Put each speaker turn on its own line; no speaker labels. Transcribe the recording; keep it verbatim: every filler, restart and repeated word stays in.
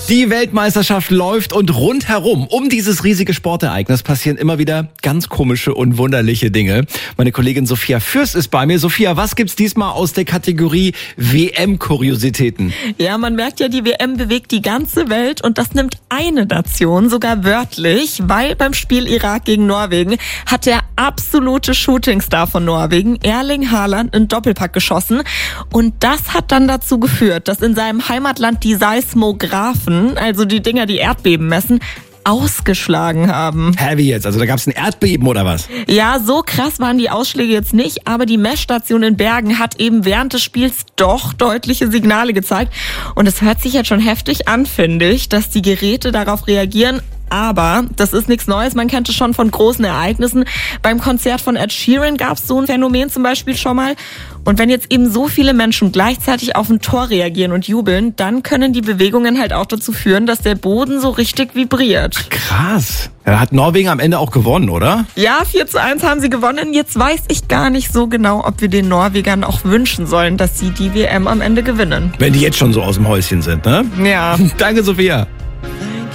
Die Weltmeisterschaft läuft und rundherum um dieses riesige Sportereignis passieren immer wieder ganz komische und wunderliche Dinge. Meine Kollegin Sophia Fürst ist bei mir. Sophia, was gibt's diesmal aus der Kategorie W M-Kuriositäten?
Ja, man merkt ja, die W M bewegt die ganze Welt und das nimmt eine Nation sogar wörtlich, weil beim Spiel Irak gegen Norwegen hat der absolute Shootingstar von Norwegen, Erling Haaland, einen Doppelpack geschossen und das hat dann dazu geführt, dass in seinem Heimatland die Seismographen, also die Dinger, die Erdbeben messen, ausgeschlagen haben.
Heavy jetzt, also da gab's ein Erdbeben oder was?
Ja, so krass waren die Ausschläge jetzt nicht, aber die Messstation in Bergen hat eben während des Spiels doch deutliche Signale gezeigt. Und es hört sich jetzt schon heftig an, finde ich, dass die Geräte darauf reagieren. Aber das ist nichts Neues, man kennt es schon von großen Ereignissen. Beim Konzert von Ed Sheeran gab es so ein Phänomen zum Beispiel schon mal. Und wenn jetzt eben so viele Menschen gleichzeitig auf ein Tor reagieren und jubeln, dann können die Bewegungen halt auch dazu führen, dass der Boden so richtig vibriert.
Krass. Ja, hat Norwegen am Ende auch gewonnen, oder?
Ja, vier zu eins haben sie gewonnen. Jetzt weiß ich gar nicht so genau, ob wir den Norwegern auch wünschen sollen, dass sie die W M am Ende gewinnen.
Wenn die jetzt schon so aus dem Häuschen sind, ne?
Ja.
Danke, Sophia.